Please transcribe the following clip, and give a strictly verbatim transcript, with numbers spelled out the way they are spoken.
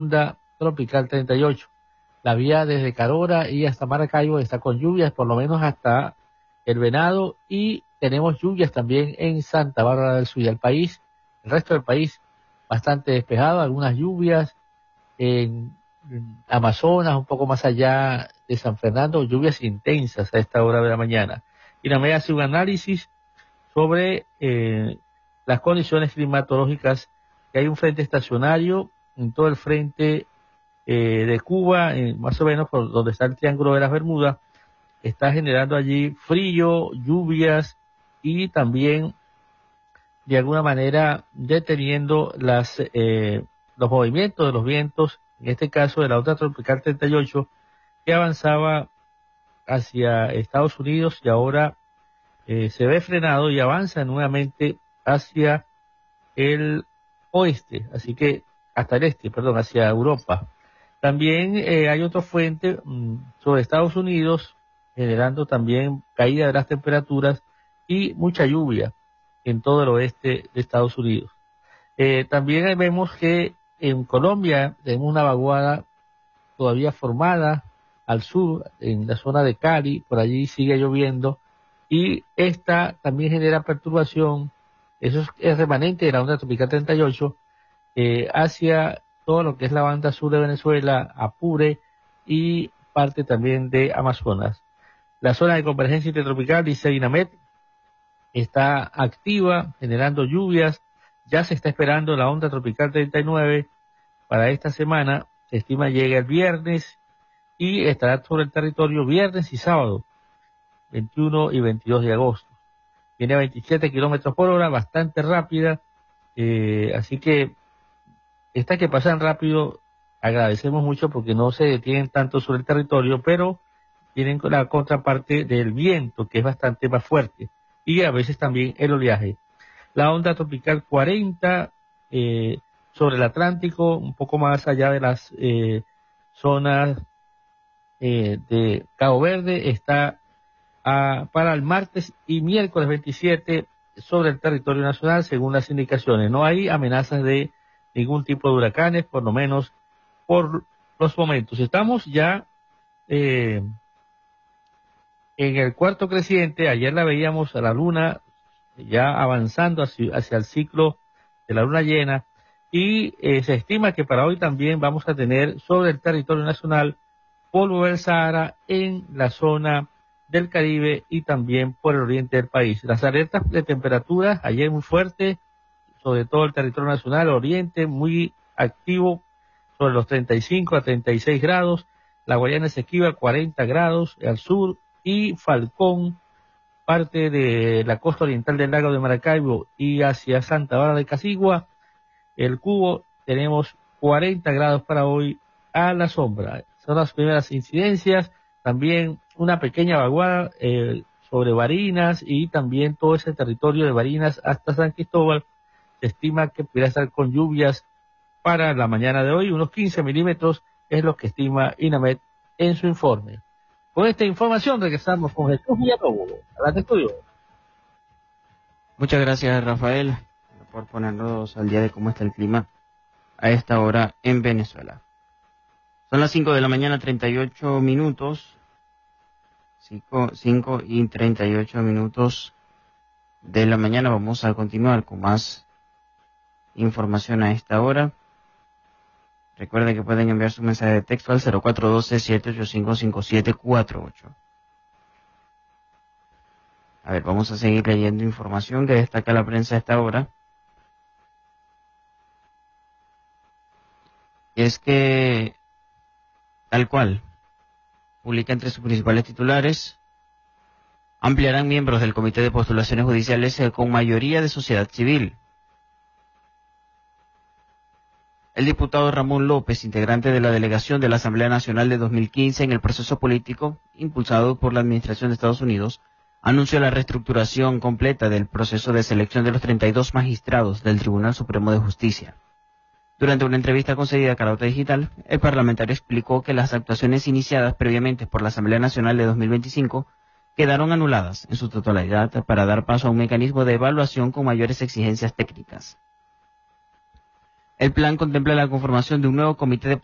onda tropical treinta y ocho. La vía desde Carora y hasta Maracaibo está con lluvias, por lo menos hasta el Venado, y tenemos lluvias también en Santa Bárbara del Sur. Y el país, el resto del país, bastante despejado, algunas lluvias en, en Amazonas, un poco más allá de San Fernando, lluvias intensas a esta hora de la mañana. Y también hace un análisis sobre eh, las condiciones climatológicas, que hay un frente estacionario en todo el frente eh, de Cuba, eh, más o menos por donde está el Triángulo de las Bermudas, está generando allí frío, lluvias y también de alguna manera deteniendo las eh, los movimientos de los vientos, en este caso de la onda tropical treinta y ocho, que avanzaba hacia Estados Unidos y ahora eh, se ve frenado y avanza nuevamente hacia el oeste, así que hasta el este, perdón, hacia Europa. También eh, hay otro frente mmm, sobre Estados Unidos, generando también caída de las temperaturas y mucha lluvia en todo el oeste de Estados Unidos. Eh, también vemos que en Colombia tenemos una vaguada todavía formada al sur, en la zona de Cali, por allí sigue lloviendo, y esta también genera perturbación, eso es, es remanente de la onda tropical treinta y ocho, eh, hacia todo lo que es la banda sur de Venezuela, Apure y parte también de Amazonas. La zona de convergencia intertropical, dice INAMET, está activa, generando lluvias. Ya se está esperando la onda tropical treinta y nueve para esta semana. Se estima llegue el viernes y estará sobre el territorio viernes y sábado, veintiuno y veintidós de agosto. Viene a veintisiete kilómetros por hora, bastante rápida. Eh, así que estas que pasan rápido, agradecemos mucho porque no se detienen tanto sobre el territorio, pero tienen la contraparte del viento, que es bastante más fuerte, y a veces también el oleaje. La onda tropical cuarenta eh, sobre el Atlántico, un poco más allá de las eh, zonas eh, de Cabo Verde, está a, para el martes y miércoles veintisiete sobre el territorio nacional, según las indicaciones. No hay amenazas de ningún tipo de huracanes, por lo menos por los momentos. Estamos ya eh, en el cuarto creciente. Ayer la veíamos a la luna ya avanzando hacia, hacia el ciclo de la luna llena, y eh, se estima que para hoy también vamos a tener sobre el territorio nacional polvo del Sahara en la zona del Caribe y también por el oriente del país. Las alertas de temperatura ayer muy fuertes, sobre todo el territorio nacional, oriente muy activo, sobre los treinta y cinco a treinta y seis grados, la Guayana Esequiba cuarenta grados al sur, y Falcón, parte de la costa oriental del lago de Maracaibo y hacia Santa Bárbara de Casigua, el Cubo, tenemos cuarenta grados para hoy a la sombra. Son las primeras incidencias. También una pequeña vaguada eh, sobre Barinas y también todo ese territorio de Barinas hasta San Cristóbal. Se estima que pudiera estar con lluvias para la mañana de hoy. Unos quince milímetros es lo que estima INAMET en su informe. Con esta información regresamos con Jesús Villalobos. Adelante, estudio. Muchas gracias, Rafael, por ponernos al día de cómo está el clima a esta hora en Venezuela. Son las cinco de la mañana, treinta y ocho minutos. cinco y treinta y ocho minutos de la mañana. Vamos a continuar con más información a esta hora. Recuerden que pueden enviar su mensaje de texto al cero cuatro uno dos, siete ocho cinco, cinco siete cuatro ocho. A ver, vamos a seguir leyendo información que destaca la prensa a esta hora. Y es que, tal cual, publica entre sus principales titulares: ampliarán miembros del Comité de Postulaciones Judiciales con mayoría de sociedad civil. El diputado Ramón López, integrante de la delegación de la Asamblea Nacional de dos mil quince en el proceso político impulsado por la Administración de Estados Unidos, anunció la reestructuración completa del proceso de selección de los treinta y dos magistrados del Tribunal Supremo de Justicia. Durante una entrevista concedida a Carauta Digital, el parlamentario explicó que las actuaciones iniciadas previamente por la Asamblea Nacional de dos mil veinticinco quedaron anuladas en su totalidad para dar paso a un mecanismo de evaluación con mayores exigencias técnicas. El plan contempla la conformación de un nuevo comité de